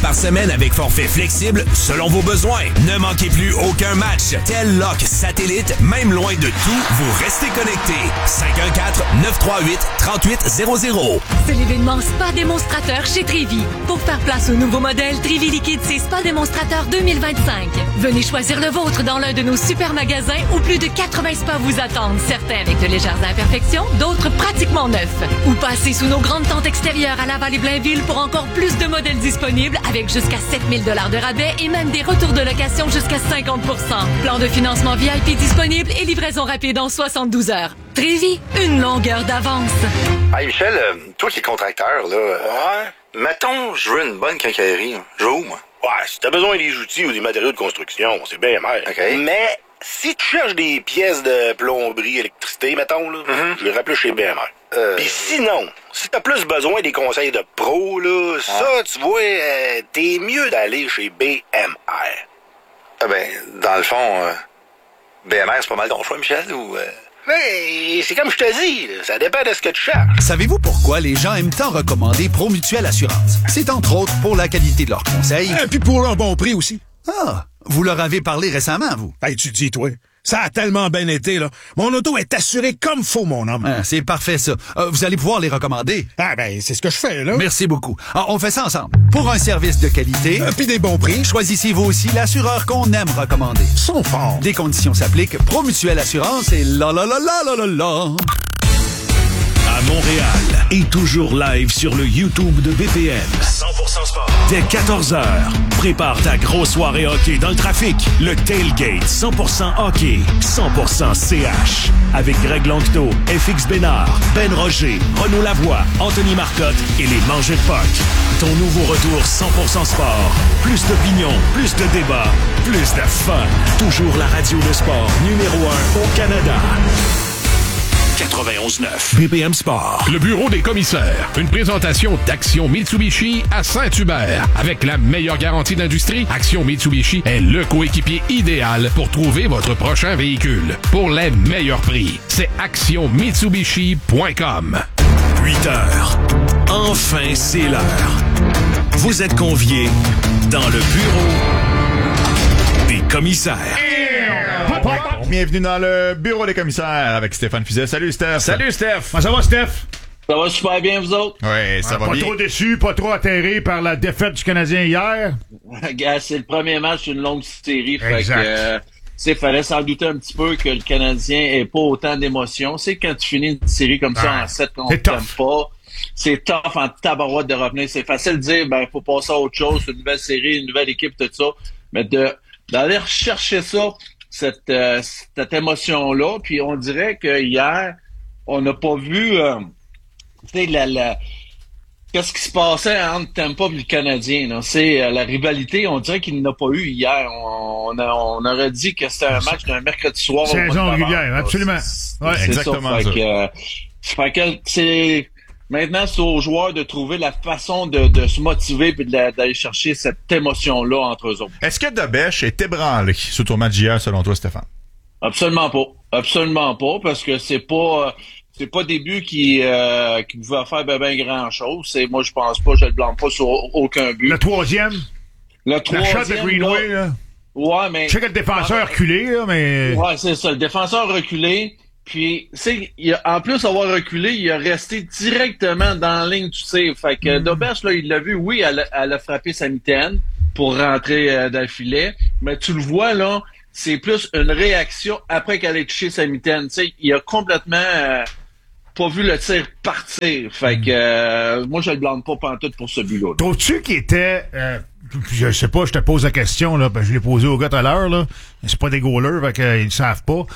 par semaine avec forfait flexible selon vos besoins. Ne manquez plus aucun match. Tel Lock Satellite, même loin de tout, vous restez connectés. 514-938-3800. C'est l'événement Spa Démonstrateur chez Trévi. Pour faire place au nouveau modèle Trévi Liquide, c'est Spa Démonstrateur 2025. Venez choisir le vôtre dans l'un de nos super magasins où plus de 80 spas vous attendent. Certains avec de légères imperfections, d'autres pratiquement neufs. Ou passez sous nos grandes tentes extérieures à Laval et Blainville pour encore plus de modèles disponibles avec jusqu'à 7 000 $ de rabais et même des retours de location jusqu'à 50 %. Plan de financement VIP disponible et livraison rapide en 72 heures. Trévi, une longueur d'avance. Hey Michel, toi qui es contracteur, là, ouais. Mettons, je veux une bonne quincaillerie. Je vais où, moi? Ouais, si t'as besoin des outils ou des matériaux de construction, c'est bien mal. OK. Mais si tu cherches des pièces de plomberie, électricité, mettons, là, je les rappelle chez BMR. Puis sinon, si t'as plus besoin des conseils de pro, là, ça, tu vois, t'es mieux d'aller chez BMR. Ah ben, dans le fond, BMR, c'est pas mal ton choix, Michel, ou... Mais c'est comme je te dis, là, ça dépend de ce que tu cherches. Savez-vous pourquoi les gens aiment tant recommander Promutuelle Assurance? C'est entre autres pour la qualité de leurs conseils. Et puis pour un bon prix aussi. Ah, vous leur avez parlé récemment, vous? Hey, tu dis, toi. Ça a tellement bien été, là. Mon auto est assurée comme faut, mon homme. Ah, c'est parfait, ça. Vous allez pouvoir les recommander. Ah, ben, c'est ce que je fais, là. Merci beaucoup. Ah, on fait ça ensemble. Pour un service de qualité... puis des bons prix. Choisissez vous aussi l'assureur qu'on aime recommander. Ils sont forts. Des conditions s'appliquent. Promutuelle Assurance et la la la la la la la. À Montréal et toujours live sur le YouTube de BPM. 100% sport. Dès 14h, prépare ta grosse soirée hockey dans le trafic. Le Tailgate 100% hockey, 100% CH. Avec Greg Longto, FX Bénard, Ben Roger, Renaud Lavoie, Anthony Marcotte et les Mangeurs de Puck. Ton nouveau retour 100% sport. Plus d'opinion, plus de débats, plus de fun. Toujours la radio de sport numéro 1 au Canada. 91.9 BPM Sport. Le bureau des commissaires. Une présentation d'Action Mitsubishi à Saint-Hubert. Avec la meilleure garantie d'industrie, Action Mitsubishi est le coéquipier idéal pour trouver votre prochain véhicule. Pour les meilleurs prix, c'est actionmitsubishi.com. 8 heures. Enfin, c'est l'heure. Vous êtes conviés dans le bureau des commissaires. Bienvenue dans le bureau des commissaires avec Stéphane Fizet. Salut Steph. Salut Steph. Comment ça va, Steph? Ça va super bien, vous autres? Oui, ça va pas bien. Pas trop déçu, pas trop atterré par la défaite du Canadien hier? C'est le premier match d'une longue série. Exact. Fait que, fallait s'en douter un petit peu que le Canadien ait pas autant d'émotions. C'est quand tu finis une série comme ça en 7 contre pas. C'est tough en tabarouette de revenir. C'est facile de dire, faut passer à autre chose, une nouvelle série, une nouvelle équipe, tout ça. Mais d'aller rechercher ça, cette émotion-là, puis on dirait que hier, on n'a pas vu qu'est-ce qui se passait entre Tampa et le Canadien. Là. C'est la rivalité, on dirait qu'il n'a pas eu hier. On aurait dit que c'était un match d'un mercredi soir. Saison régulière, absolument. Ouais, exactement ça. Fait que c'est... Maintenant, c'est aux joueurs de trouver la façon de se motiver et d'aller chercher cette émotion-là entre eux autres. Est-ce que Dobèche est ébranlé sur ton match d'hier, selon toi, Stéphane? Absolument pas. Absolument pas, parce que c'est pas des buts qui pouvaient faire ben grand-chose. Moi, je pense pas, je le blâme pas sur aucun but. Le troisième? La shot de Greenway, là? Ouais, mais... Je sais que le défenseur a reculé, là, mais... Ouais, c'est ça. Le défenseur a reculé. Puis, en plus d'avoir reculé, il a resté directement dans la ligne, tu sais. Fait que Dobèche, là, il l'a vu, oui, elle a frappé sa mitaine pour rentrer dans le filet. Mais tu le vois, là, c'est plus une réaction après qu'elle ait touché sa mitaine. Tu sais, il a complètement pas vu le tir partir. Fait que moi, je le blâme pas pantoute pour ce but-là. Trouves-tu qu'il était... je sais pas, je te pose la question, là, je l'ai posée au gars tout à l'heure, là. C'est pas des goalers, fait qu'ils le savent pas.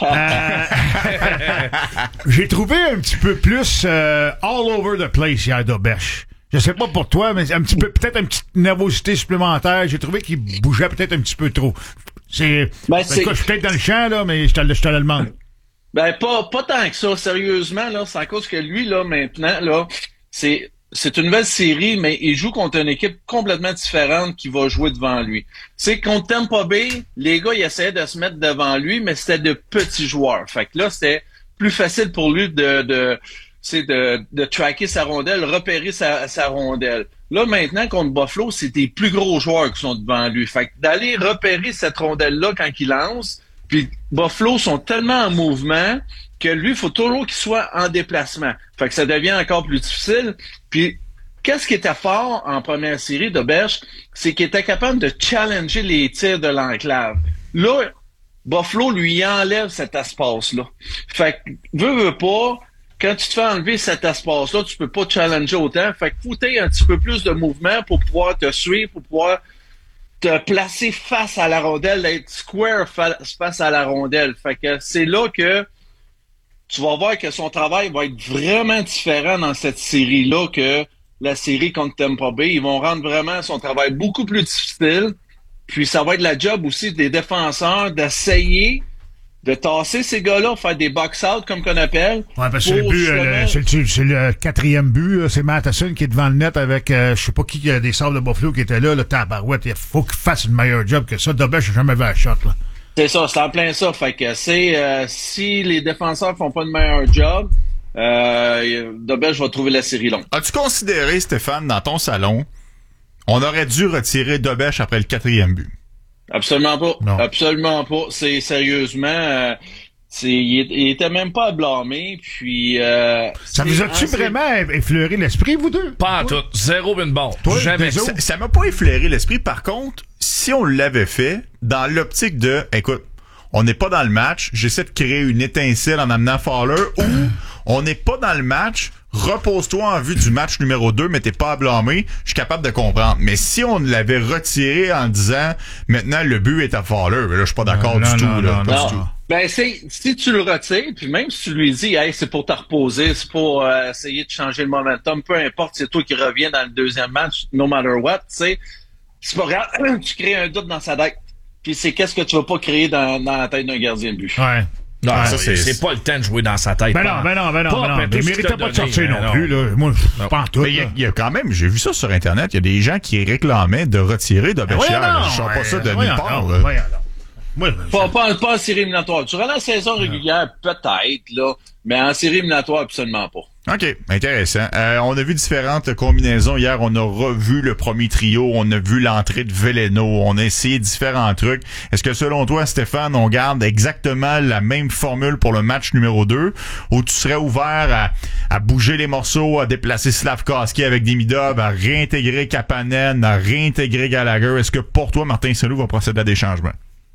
J'ai trouvé un petit peu plus all over the place hier d'Obèche. Je sais pas pour toi, mais un petit peu, peut-être une petite nervosité supplémentaire. J'ai trouvé qu'il bougeait peut-être un petit peu trop. Je suis peut-être dans le champ, là, mais je te le demande. Pas tant que ça, sérieusement, là. C'est à cause que lui, là, maintenant, là, c'est une nouvelle série, mais il joue contre une équipe complètement différente qui va jouer devant lui. C'est contre Tampa Bay, les gars, ils essayaient de se mettre devant lui, mais c'était de petits joueurs. Fait que là, c'était plus facile pour lui de c'est de tracker sa rondelle, repérer sa rondelle. Là, maintenant, contre Buffalo, c'est des plus gros joueurs qui sont devant lui. Fait que d'aller repérer cette rondelle-là quand il lance, puis Buffalo sont tellement en mouvement que lui, il faut toujours qu'il soit en déplacement. Fait que ça devient encore plus difficile. Puis, qu'est-ce qui était fort en première série de Berge, c'est qu'il était capable de challenger les tirs de l'enclave. Là, Buffalo lui enlève cet espace-là. Fait que, veux pas, quand tu te fais enlever cet espace-là, tu peux pas challenger autant. Fait que faut un petit peu plus de mouvement pour pouvoir te suivre, pour pouvoir te placer face à la rondelle, d'être square face à la rondelle. Fait que c'est là que tu vas voir que son travail va être vraiment différent dans cette série-là que la série contre Tampa Bay. Ils vont rendre vraiment son travail beaucoup plus difficile. Puis ça va être la job aussi des défenseurs d'essayer de tasser ces gars-là, faire des box-out, comme qu'on appelle. Ouais, parce que c'est le but, c'est le 4e but, c'est Matheson qui est devant le net avec, je sais pas qui des Sabres de Buffalo qui était là, tabarouette, il faut qu'il fasse une meilleure job que ça. Dobech, j'ai jamais vu un shot, là. C'est ça, c'est en plein ça. Fait que si les défenseurs font pas une meilleure job, Dobech va trouver la série longue. As-tu considéré, Stéphane, dans ton salon, on aurait dû retirer Dobech après le 4e but? Absolument pas. Non. Absolument pas. C'est sérieusement, il était même pas à blâmer. Puis ça vous a-tu vraiment effleuré l'esprit, vous deux? Pas en tout. Zéro une bombe. Jamais. Ça m'a pas effleuré l'esprit. Par contre, si on l'avait fait dans l'optique de, écoute, on n'est pas dans le match, j'essaie de créer une étincelle en amenant Fowler, ou on n'est pas dans le match, repose-toi en vue du match numéro 2, mais t'es pas à blâmer, je suis capable de comprendre. Mais si on l'avait retiré en disant, maintenant le but est à Fowler, là, je suis pas d'accord du tout. Ben, si tu le retires, puis même si tu lui dis, hey, c'est pour te reposer, c'est pour essayer de changer le momentum, peu importe, c'est toi qui reviens dans le deuxième match, no matter what, tu sais, c'est pas grave, tu crées un doute dans sa tête. Puis c'est qu'est-ce que tu vas pas créer dans la tête d'un gardien de but. Ouais. Non, ça, c'est pas le temps de jouer dans sa tête. Ben non. Il méritait pas de sortir non plus, là. Moi, je pense tout. Mais il y a quand même, j'ai vu ça sur Internet, il y a des gens qui réclament de retirer Dobech. Je sens pas ça de nulle part, là. Pas en série éliminatoire. Durant la saison régulière, peut-être, là, mais en série éliminatoire, absolument pas. OK, intéressant. On a vu différentes combinaisons. Hier, on a revu le premier trio, on a vu l'entrée de Veleno, on a essayé différents trucs. Est-ce que selon toi, Stéphane, on garde exactement la même formule pour le match numéro 2, ou tu serais ouvert à bouger les morceaux, à déplacer Slavkovski avec Demidov, à réintégrer Kapanen, à réintégrer Gallagher? Est-ce que pour toi, Martin Saint-Loup va procéder à des changements?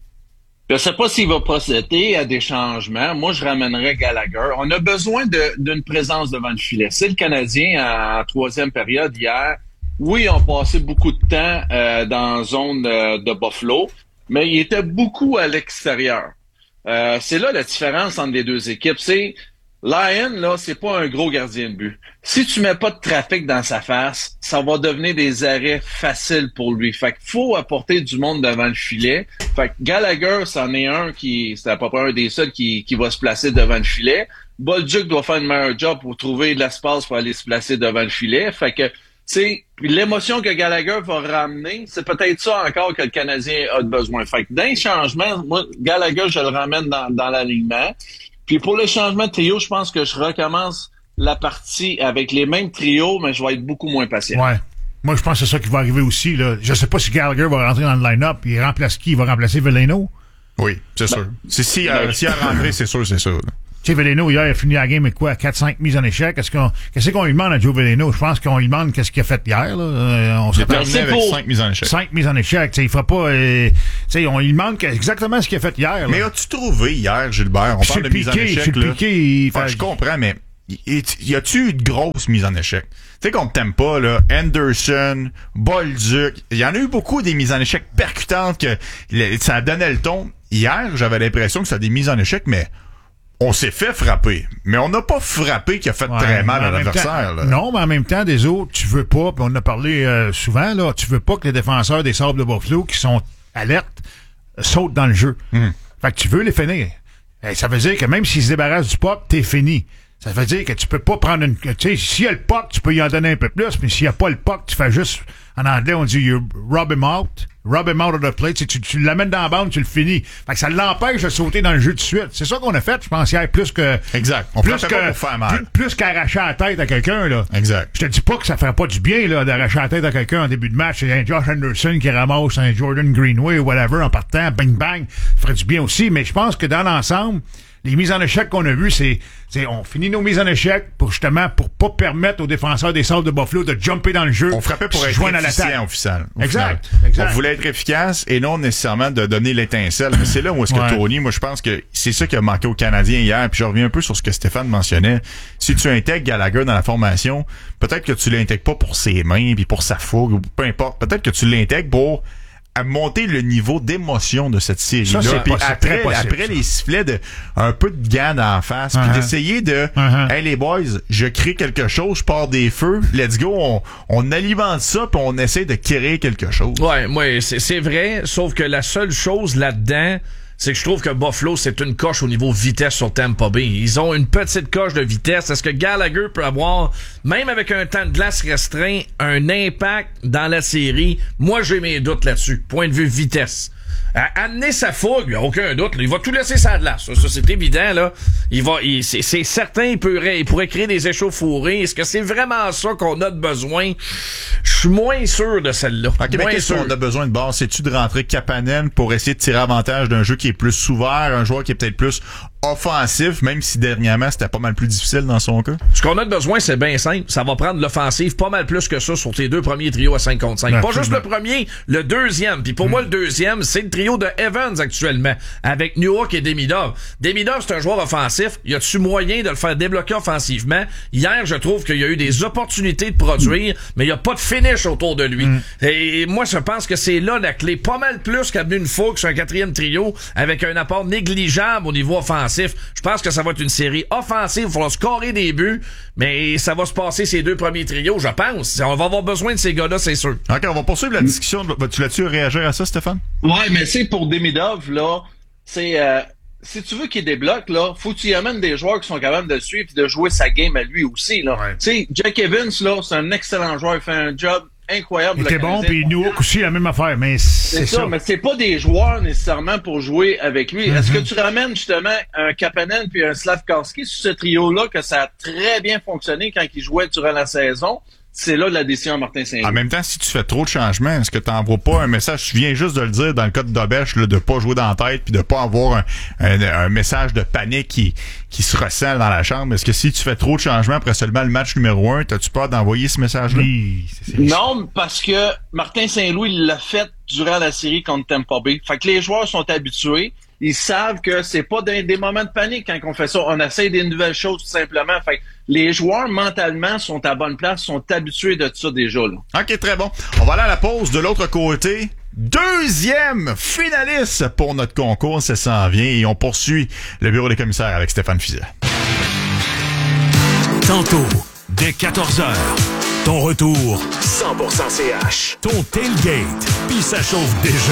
Je sais pas s'il va procéder à des changements. Moi, je ramènerais Gallagher. On a besoin d'une présence devant le filet. C'est le Canadien en troisième période hier. Oui, ils ont passé beaucoup de temps dans la zone de Buffalo, mais il était beaucoup à l'extérieur. C'est là la différence entre les deux équipes. C'est Lyon, là, c'est pas un gros gardien de but. Si tu mets pas de trafic dans sa face, ça va devenir des arrêts faciles pour lui. Fait qu'il faut apporter du monde devant le filet. Fait que Gallagher, c'en est un c'est à peu près un des seuls qui va se placer devant le filet. Bolduc doit faire une meilleure job pour trouver de l'espace pour aller se placer devant le filet. Fait que, c'est l'émotion que Gallagher va ramener, c'est peut-être ça encore que le Canadien a besoin. Fait que d'un changement, moi, Gallagher, je le ramène dans l'alignement. Puis pour le changement de trio, je pense que je recommence la partie avec les mêmes trios, mais je vais être beaucoup moins patient. Ouais. Moi, je pense que c'est ça qui va arriver aussi, là. Je sais pas si Gallagher va rentrer dans le line-up. Il remplace qui? Il va remplacer Veleno? Oui, c'est sûr. S'il a rentré, c'est sûr. Tu sais, Veleno, hier, il a fini la game avec quoi? 4-5 mises en échec. Qu'est-ce qu'on lui demande à Joe Veleno? Je pense qu'on lui demande qu'est-ce qu'il a fait hier, là. On s'est terminé avec 5 mises en échec. 5 mises en échec. Il fera pas, on lui demande exactement ce qu'il a fait hier, là. Mais as-tu trouvé hier, Gilbert? On parle de mise en échec, là. Je comprends, mais y a-tu eu de grosses mises en échec? Tu sais qu'on t'aime pas, là, Anderson, Bolduc, il y en a eu beaucoup des mises en échec percutantes que ça donnait le ton. Hier, j'avais l'impression que c'était des mises en échec, mais on s'est fait frapper. Mais on n'a pas frappé qui a fait très mal à l'adversaire, là. Non, mais en même temps, des autres, tu veux pas, puis on en a parlé souvent, là, tu veux pas que les défenseurs des Sabres de Buffalo qui sont alertes sautent dans le jeu. Fait que tu veux les finir. Ça veut dire que même s'ils se débarrassent du puck, t'es fini. Ça veut dire que tu peux pas prendre une... Tu sais, s'il y a le puck, tu peux y en donner un peu plus, mais s'il y a pas le puck, tu fais juste... En anglais, on dit « you rub him out ». rub him out of the plate. Tu l'amènes dans la bande, tu le finis. Fait que ça l'empêche de sauter dans le jeu de suite. C'est ça qu'on a fait, je pense, hier, plus que... Exact. On plus que, pas pour faire mal. Plus qu'arracher la tête à quelqu'un, là. Exact. Je te dis pas que ça ferait pas du bien, là, d'arracher la tête à quelqu'un en début de match. C'est un Josh Anderson qui ramasse un Jordan Greenway ou whatever en partant, bang bang. Ça ferait du bien aussi, mais je pense que dans l'ensemble, les mises en échec qu'on a vues, c'est on finit nos mises en échec pour pas permettre aux défenseurs des Sabres de Buffalo de jumper dans le jeu. On frappait pour être efficient officiel. Exact. On voulait être efficace et non nécessairement de donner l'étincelle. Mais c'est là où est-ce que Tony, moi je pense que c'est ça qui a manqué aux Canadiens hier. Puis je reviens un peu sur ce que Stéphane mentionnait. Si tu intègres Gallagher dans la formation, peut-être que tu l'intègres pas pour ses mains puis pour sa fougue ou peu importe. Peut-être que tu l'intègres pour à monter le niveau d'émotion de cette série-là. Puis après les sifflets de un peu de gagne en face, puis d'essayer de hey les boys, je crée quelque chose, je pars des feux, let's go, on alimente ça puis on essaie de créer quelque chose. Ouais, c'est vrai, sauf que la seule chose là-dedans, c'est que je trouve que Buffalo, c'est une coche au niveau vitesse sur Tampa Bay. Ils ont une petite coche de vitesse. Est-ce que Gallagher peut avoir, même avec un temps de glace restreint, un impact dans la série? Moi, j'ai mes doutes là-dessus. Point de vue vitesse. Amener sa fougue, il n'y a aucun doute. Là, il va tout laisser sa glace. Ça, c'est évident, là. C'est certain, il pourrait créer des échauffourées. Est-ce que c'est vraiment ça qu'on a de besoin? Je suis moins sûr de celle-là. OK, mais qu'est-ce qu'on a besoin de base? C'est-tu de rentrer Kapanen pour essayer de tirer avantage d'un jeu qui est plus ouvert, un joueur qui est peut-être plus offensif, même si dernièrement c'était pas mal plus difficile dans son cas? Ce qu'on a de besoin, c'est bien simple. Ça va prendre l'offensive pas mal plus que ça sur tes deux premiers trios à 5 contre 5. Pas juste le premier, le deuxième. Puis pour moi, le deuxième, c'est le trio de Evans actuellement, avec Newhook et Demidov. Demidov, c'est un joueur offensif. Y a-tu moyen de le faire débloquer offensivement? Hier, je trouve qu'il y a eu des opportunités de produire, mais il y a pas de finish autour de lui. Et moi, je pense que c'est là la clé. Pas mal plus qu'amener une Fouque sur un quatrième trio avec un apport négligeable au niveau offensif. Je pense que ça va être une série offensive. Il faudra scorer des buts, mais ça va se passer ces deux premiers trios, je pense. On va avoir besoin de ces gars-là, c'est sûr. OK, on va poursuivre la discussion. Tu l'as-tu réagir à ça, Stéphane? Ouais, mais c'est pour Demidov, là, c'est... si tu veux qu'il débloque, là, faut que tu y amènes des joueurs qui sont capables de le suivre et de jouer sa game à lui aussi, là. Tu sais, Jack Evans, là, c'est un excellent joueur. Il fait un job incroyable. Il était bon, puis Newhook aussi, la même affaire, mais c'est ça. Mais c'est pas des joueurs nécessairement pour jouer avec lui. Est-ce que tu ramènes justement un Kapanen puis un Slavkovski sur ce trio-là que ça a très bien fonctionné quand ils jouaient durant la saison? C'est là la décision de Martin Saint-Louis. En même temps, si tu fais trop de changements, est-ce que tu n'envoies pas un message? Tu viens juste de le dire dans le cas de Dobèche, là, de pas jouer dans la tête puis de pas avoir un message de panique qui se ressent dans la chambre. Est-ce que si tu fais trop de changements après seulement le match numéro 1, t'as-tu peur d'envoyer ce message-là? Oui, non, parce que Martin Saint-Louis l'a fait durant la série contre Tampa Bay. Fait que les joueurs sont habitués. Ils savent que c'est pas des moments de panique quand on fait ça. On essaie des nouvelles choses tout simplement. Fait que les joueurs mentalement sont à bonne place, sont habitués de ça déjà, là. OK, très bon. On va aller à la pause de l'autre côté. Deuxième finaliste pour notre concours, ça s'en vient et on poursuit le bureau des commissaires avec Stéphane Fiset. Tantôt, dès 14h, ton retour 100% CH. Ton tailgate, puis ça chauffe déjà.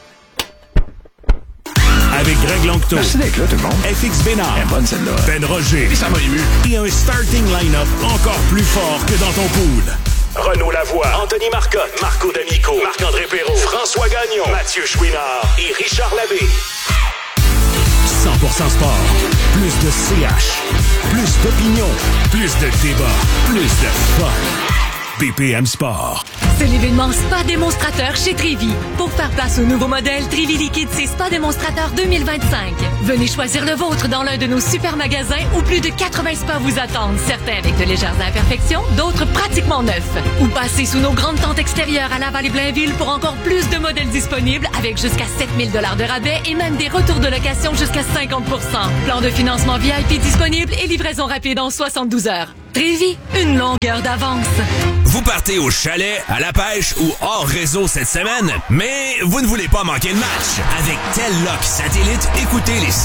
Avec Greg Lanctot. Merci d'être là, tout le monde. FX Bénard. Elle est bonne, celle-là. Ben Roger. Et ça m'a ému. Et un starting line-up encore plus fort que dans ton pool. Renaud Lavoie, Anthony Marcotte, Marco D'Amico, Marc-André Perrault, François Gagnon, Mathieu Chouinard et Richard Labbé. 100% sport. Plus de CH. Plus d'opinion. Plus de débat. Plus de fun. BPM Sport. C'est l'événement Spa Démonstrateur chez Trévi. Pour faire place au nouveau modèle Trévi Liquide, c'est Spa Démonstrateur 2025. Venez choisir le vôtre dans l'un de nos super magasins où plus de 80 spas vous attendent. Certains avec de légères imperfections, d'autres pratiquement neufs. Ou passez sous nos grandes tentes extérieures à Laval et Blainville pour encore plus de modèles disponibles avec jusqu'à 7 000 $ de rabais et même des retours de location jusqu'à 50 %. Plan de financement VIP disponible et livraison rapide en 72 heures. Trévi, une longueur d'avance. Vous partez au chalet, à la pêche ou hors réseau cette semaine, mais vous ne voulez pas manquer le match. Avec Telloc Satellite, écoutez les